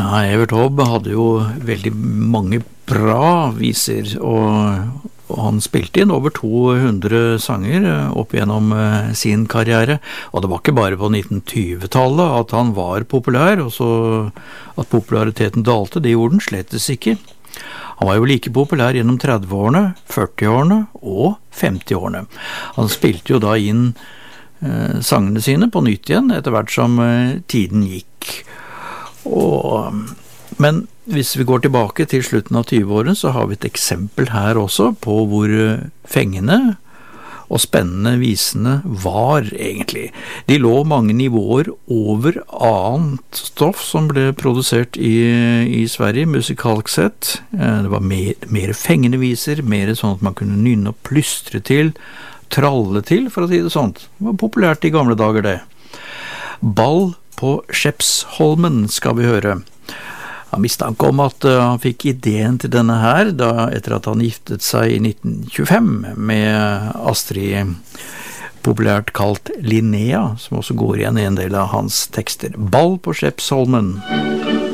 Ja, Evert Taube hadde jo veldig mange bra viser, og han spilte inn over 200 sanger opp gjennom sin karriere, og det var ikke bare på 1920-tallet at han var populær, og så at populariteten dalte, det gjorde den slettes ikke. Han var jo like populær gjennom 30-årene, 40-årene og 50-årene. Han spilte jo da inn sangene sine på nytt igjen etter hvert som tiden gikk. Men hvis vi går tilbake til slutten av 20-årene, så har vi et eksempel her også på hvor fengende og spennende visene var egentlig. De lå mange nivåer over annet stoff som ble produsert i Sverige, musikalsk sett. Det var mer fengende viser, mer sånn at man kunne nynne og plystre til, tralle til, for å si det sånt. Det var populært i gamle dager, det. Ball på Skeppsholmen skal vi høre. Han mistanke om at han fikk ideen til denne her etter at han giftet seg i 1925 med Astrid, populært kalt Linnea, som også går igjen i en del av hans tekster. Ball på Skeppsholmen.